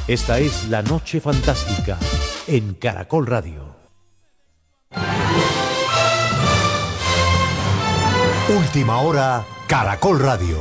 Esta es La Noche Fantástica en Caracol Radio. Última hora, Caracol Radio.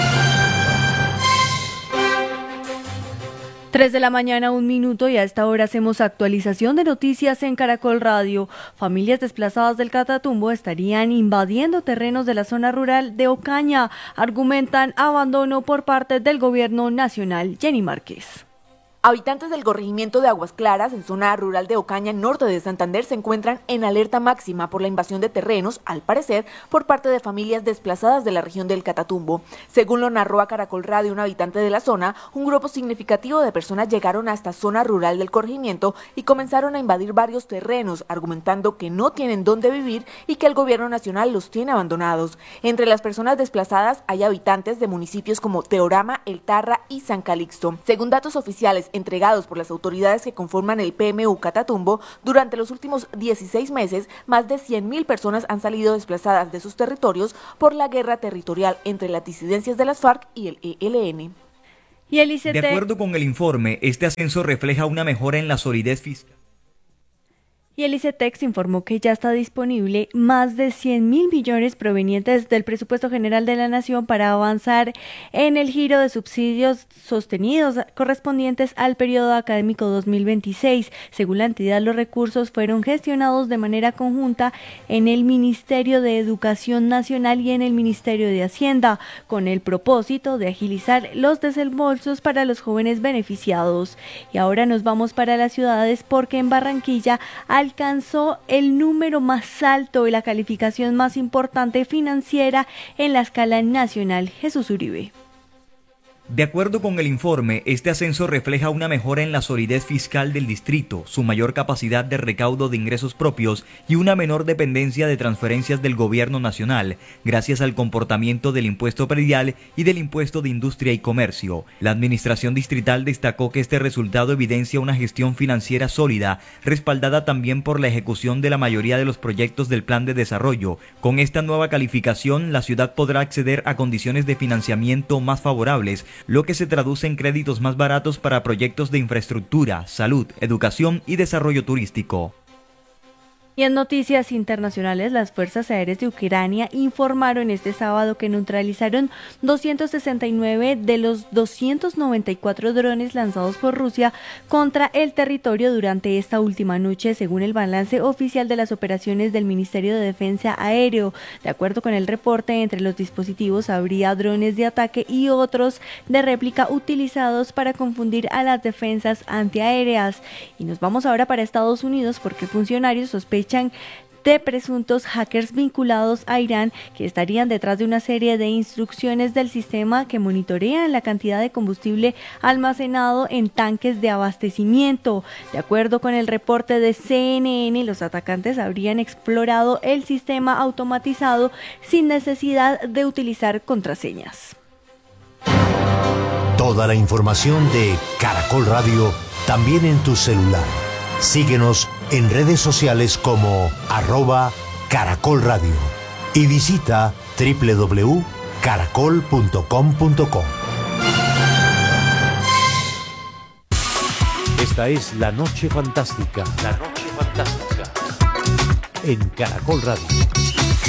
3 de la mañana, 1 minuto, y a esta hora hacemos actualización de noticias en Caracol Radio. Familias desplazadas del Catatumbo estarían invadiendo terrenos de la zona rural de Ocaña. Argumentan abandono por parte del gobierno nacional. Jenny Márquez. Habitantes del corregimiento de Aguas Claras, en zona rural de Ocaña, norte de Santander, se encuentran en alerta máxima por la invasión de terrenos, al parecer, por parte de familias desplazadas de la región del Catatumbo. Según lo narró a Caracol Radio un habitante de la zona, un grupo significativo de personas llegaron a esta zona rural del corregimiento y comenzaron a invadir varios terrenos, argumentando que no tienen dónde vivir y que el gobierno nacional los tiene abandonados. Entre las personas desplazadas hay habitantes de municipios como Teorama, El Tarra y San Calixto. Según datos oficiales entregados por las autoridades que conforman el PMU Catatumbo, durante los últimos 16 meses, más de 100.000 personas han salido desplazadas de sus territorios por la guerra territorial entre las disidencias de las FARC y el ELN. Y el ICT... De acuerdo con el informe, este ascenso refleja una mejora en la solidez fiscal. Y el ICETEX informó que ya está disponible más de 100.000 millones provenientes del presupuesto general de la Nación para avanzar en el giro de subsidios sostenidos correspondientes al periodo académico 2026. Según la entidad, los recursos fueron gestionados de manera conjunta en el Ministerio de Educación Nacional y en el Ministerio de Hacienda, con el propósito de agilizar los desembolsos para los jóvenes beneficiados. Y ahora nos vamos para las ciudades, porque en Barranquilla alcanzó el número más alto y la calificación más importante financiera en la escala nacional. Jesús Uribe. De acuerdo con el informe, este ascenso refleja una mejora en la solidez fiscal del distrito, su mayor capacidad de recaudo de ingresos propios y una menor dependencia de transferencias del gobierno nacional, gracias al comportamiento del impuesto predial y del impuesto de industria y comercio. La administración distrital destacó que este resultado evidencia una gestión financiera sólida, respaldada también por la ejecución de la mayoría de los proyectos del plan de desarrollo. Con esta nueva calificación, la ciudad podrá acceder a condiciones de financiamiento más favorables, lo que se traduce en créditos más baratos para proyectos de infraestructura, salud, educación y desarrollo turístico. Y en noticias internacionales, las fuerzas aéreas de Ucrania informaron este sábado que neutralizaron 269 de los 294 drones lanzados por Rusia contra el territorio durante esta última noche, según el balance oficial de las operaciones del Ministerio de Defensa Aéreo. De acuerdo con el reporte, entre los dispositivos habría drones de ataque y otros de réplica utilizados para confundir a las defensas antiaéreas. Y nos vamos ahora para Estados Unidos, porque funcionarios sospechan de presuntos hackers vinculados a Irán que estarían detrás de una serie de instrucciones del sistema que monitorean la cantidad de combustible almacenado en tanques de abastecimiento. De acuerdo con el reporte de CNN, los atacantes habrían explorado el sistema automatizado sin necesidad de utilizar contraseñas. Toda la información de Caracol Radio también en tu celular. Síguenos en redes sociales como @Caracol Radio y visita www.caracol.com.co. Esta es La Noche Fantástica. La Noche Fantástica en Caracol Radio.